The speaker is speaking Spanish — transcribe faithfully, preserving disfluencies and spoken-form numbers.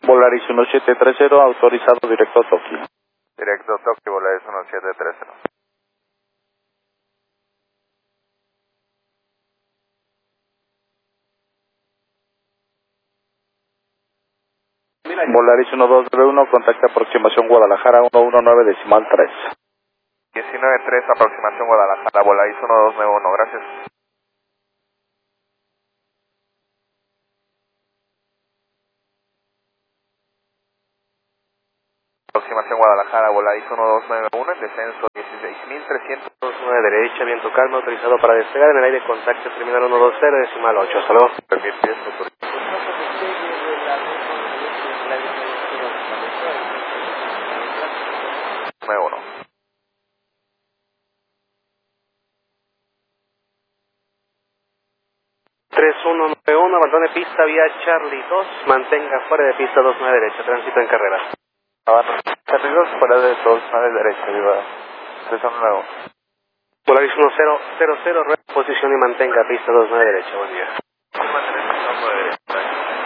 Volaris uno siete tres cero, autorizado directo a Tokio. Directo Tokio, Volaris uno siete tres cero. Volaris uno dos nueve uno, contacta aproximación Guadalajara uno uno nueve decimal tres. diecinueve tres, aproximación Guadalajara, Volaris uno dos nueve uno, gracias. Aproximación Guadalajara, Volaris uno dos nueve uno, en descenso dieciséis mil trescientos nueve derecha, viento calmo, autorizado para despegar en el aire, contacto terminal uno dos cero, decimal ocho, hasta luego. Permite esto, autorizado. nueve uno. tres uno nueve uno, abandone pista vía Charlie dos, mantenga fuera de pista dos nueve derecha, tránsito en carrera. Charlie dos, fuera de dos nueve derecha, viva tres uno nueve uno. Volaris uno cero cero cero, reposición y mantenga pista dos nueve derecha, buen día.